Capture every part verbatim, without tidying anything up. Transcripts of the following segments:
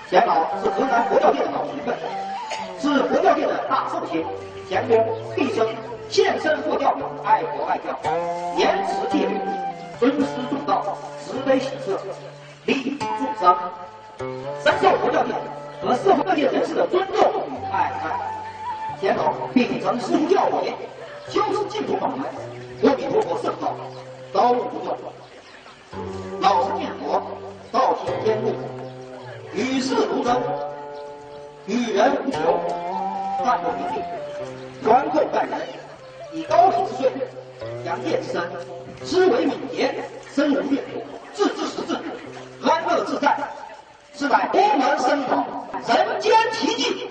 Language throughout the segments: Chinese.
钱老是河南佛教界的老前辈，是佛教界的大寿星。钱公毕生献身佛教，爱国爱教，严持戒律，尊师重道，慈悲喜舍，利益众生，深受佛教界和社会各界人士的尊重与爱戴。钱老秉承师父教诲，修持净土法门，阿弥陀佛圣道，刀入不断，老实念佛，道行天路，与世如真，与人无求，淡泊名利，宽厚待人，以高品之税，扬业之身，思维敏捷，深入略度，置之实质，安乐自在，是乃佛门僧宝，人间奇迹。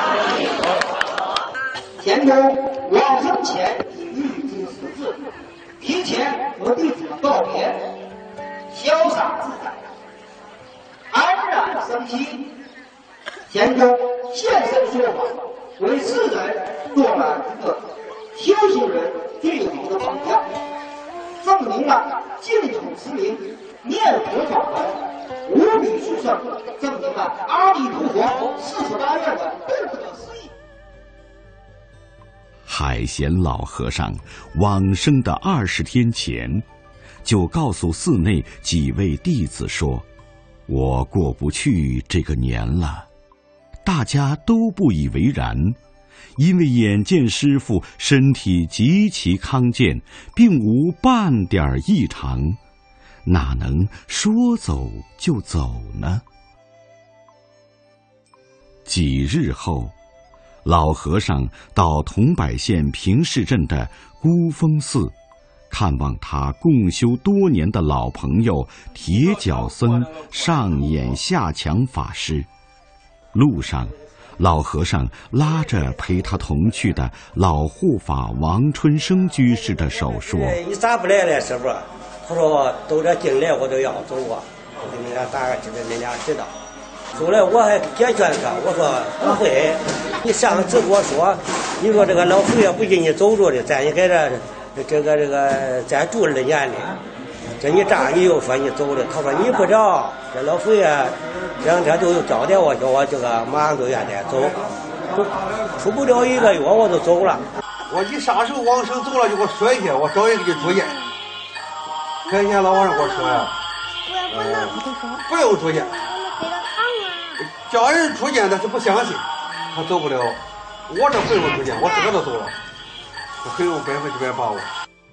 钱公往生前已预知时至，提前和弟子们告别，潇洒自在，安然生息。钱公现身说法，为世人做了一个修行人最好的榜样，证明了净土持名、念佛法门无比殊胜，证明了阿弥陀佛四十八愿的不可思议。 海贤老和尚往生的二十天前，就告诉寺内几位弟子说：“我过不去这个年了。”大家都不以为然，因为眼见师父身体极其康健，并无半点异常，哪能说走就走呢？几日后，老和尚到桐柏县平市镇的孤峰寺，看望他共修多年的老朋友铁脚僧上演下强法师。路上，老和尚拉着陪他同去的老护法王春生居士的手说：“ 你咋不来了，师傅？”他说：“都这进来我都要走啊，我给你俩打个知道，你俩知道。”后来我还解劝他，我说：“不会，你上次跟我说，你说这个老佛爷不给你走着的，咱也给这这个这个再住二年的。这你这样你又说你走了。”他说：“你不知道，这老佛爷这两天都有交代我，叫我这个马上就愿意走，出不了一个月我就走了。 我你啥时候往生走了就给我说一下，我找人给你住院。看见老和尚给我说呀，呃，不用住院，叫人住院他是不相信，他走不了。我这不用住院，我自个都走了，我很有百分之百把握。”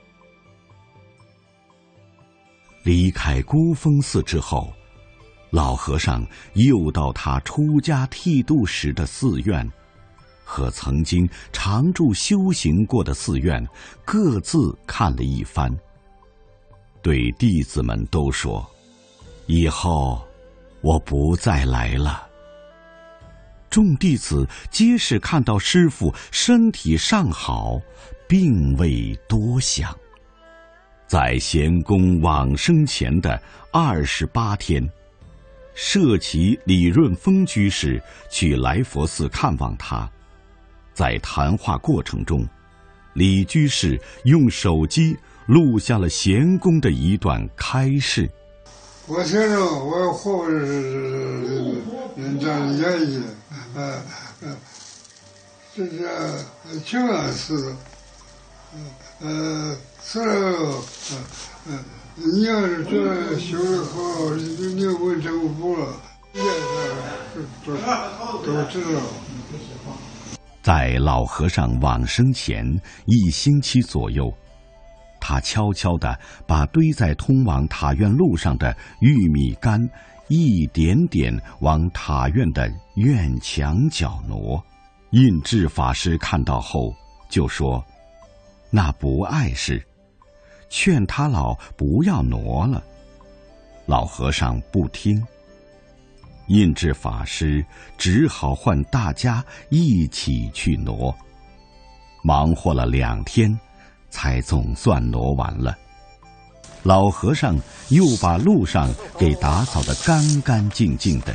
离开孤峰寺之后，老和尚又到他出家剃度时的寺院，和曾经常住修行过的寺院各自看了一番，对弟子们都说：“以后我不再来了。”众弟子皆是看到师父身体尚好，并未多想。在贤公往生前的二十八天，舍其李润峰居士去来佛寺看望他。在谈话过程中，李居士用手机录下了贤公的一段开示：“ 我先生，我活着是人家的原因，呃呃，这是清安寺，呃。”是，嗯嗯，你要是觉得修得好，你你问政府了，也是都都知道。 在老和尚往生前一星期左右，他悄悄地把堆在通往塔院路上的玉米杆一点点往塔院的院墙角挪。印智法师看到后就说：“那不碍事。”劝他老不要挪了，老和尚不听。印智法师只好唤大家一起去挪，忙活了两天，才总算挪完了。老和尚又把路上给打扫得干干净净的。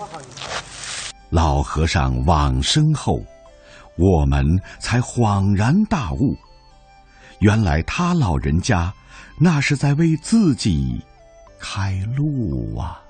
老和尚往生后，我们才恍然大悟，原来他老人家那是在为自己开路啊。